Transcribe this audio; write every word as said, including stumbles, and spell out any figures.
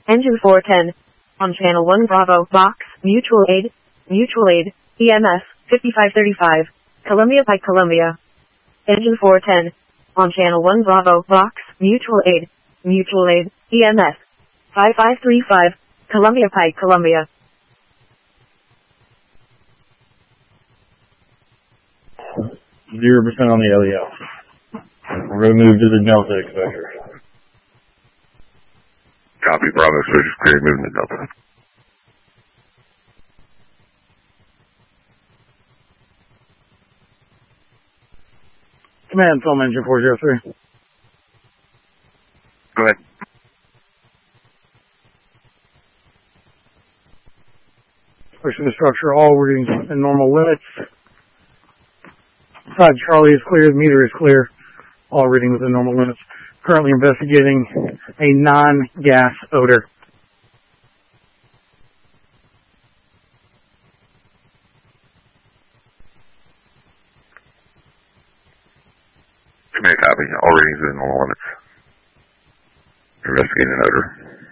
Engine four ten. On channel one Bravo, box, mutual aid, mutual aid, E M S, fifty-five thirty-five. Columbia Pike, Columbia. Engine four ten. On channel one Bravo, box, mutual aid, mutual aid, E M S, fifty-five thirty-five. Columbia Pike, Columbia. Zero percent on the L E L. We're going to move to the Delta exposure. Copy, Bravo, switch is clear, moving to Delta. Command, film engine four zero three. Go ahead. Pushing the structure, all readings in normal limits. Side Charlie is clear, the meter is clear, all reading within normal limits. Currently investigating a non-gas odor. Command, copy, all readings within normal limits. Investigating an odor.